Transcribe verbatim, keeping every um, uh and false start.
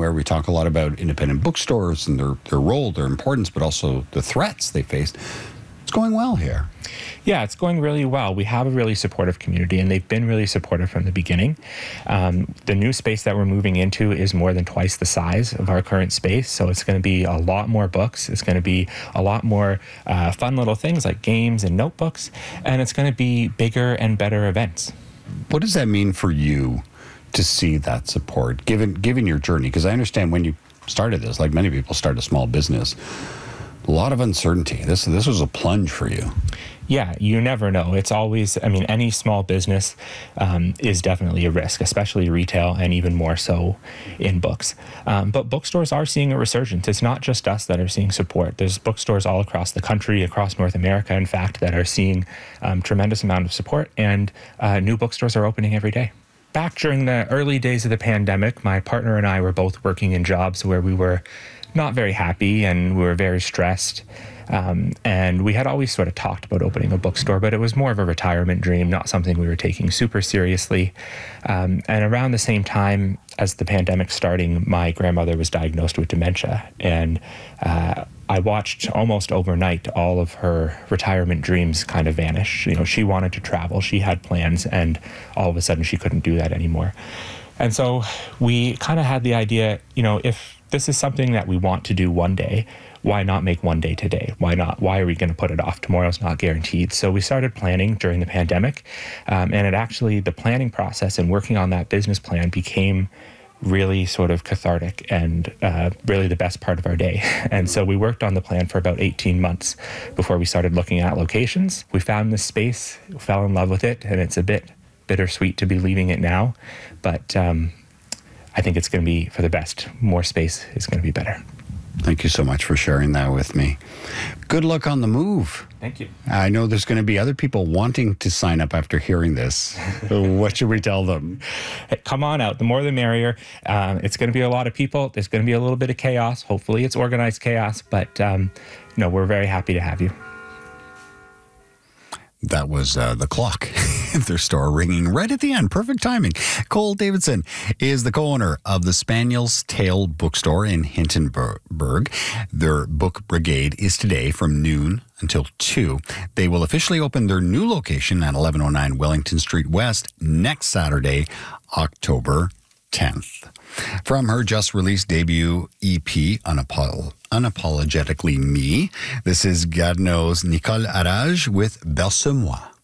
where we talk a lot about independent bookstores and their, their role, their importance, but also the threats they faced. It's going well here. Yeah, it's going really well. We have a really supportive community, and they've been really supportive from the beginning. Um, the new space that we're moving into is more than twice the size of our current space, so it's going to be a lot more books. It's going to be a lot more uh, fun little things like games and notebooks, and it's going to be bigger and better events. What does that mean for you to see that support, given given your journey? Because I understand when you started this, like many people start a small business, a lot of uncertainty. This this was a plunge for you. Yeah, you never know. It's always, I mean, any small business um, is definitely a risk, especially retail and even more so in books. Um, but bookstores are seeing a resurgence. It's not just us that are seeing support. There's bookstores all across the country, across North America, in fact, that are seeing um, tremendous amount of support, and uh, new bookstores are opening every day. Back during the early days of the pandemic, my partner and I were both working in jobs where we were not very happy and we were very stressed. Um, and we had always sort of talked about opening a bookstore, but it was more of a retirement dream, not something we were taking super seriously. Um, and around the same time as the pandemic starting, my grandmother was diagnosed with dementia. And uh, I watched almost overnight all of her retirement dreams kind of vanish. You know, she wanted to travel, she had plans, and all of a sudden she couldn't do that anymore. And so we kind of had the idea, you know, if this is something that we want to do one day, why not make one day today? Why not? Why are we going to put it off? Tomorrow's not guaranteed. So we started planning during the pandemic. Um, and it actually, the planning process and working on that business plan became really sort of cathartic and uh, really the best part of our day. And so we worked on the plan for about eighteen months before we started looking at locations. We found this space, fell in love with it, and it's a bit bittersweet to be leaving it now. But um, I think it's going to be for the best. More space is going to be better. Thank you so much for sharing that with me. Good luck on the move. Thank you. I know there's going to be other people wanting to sign up after hearing this. What should we tell them? Hey, come on out. The more the merrier. Um, it's going to be a lot of people. There's going to be a little bit of chaos. Hopefully it's organized chaos, but um, no, we're very happy to have you. That was uh, the clock at their store ringing right at the end. Perfect timing. Cole Davidson is the co-owner of the Spaniel's Tail Bookstore in Hintonburg. Their book brigade is today from noon until two. They will officially open their new location at eleven oh nine Wellington Street West next Saturday, October tenth. From her just-released debut E P, Unapol- Unapologetically Me, this is God Knows Nicole Arage with Berce Moi.